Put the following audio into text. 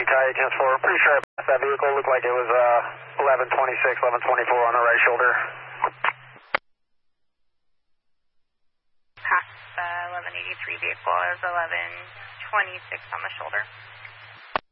Italian 10-4. Pretty sure I passed that vehicle. Looked like it was 1126, 1124 on the right shoulder. Past the 1183 vehicle is 1126 on the shoulder.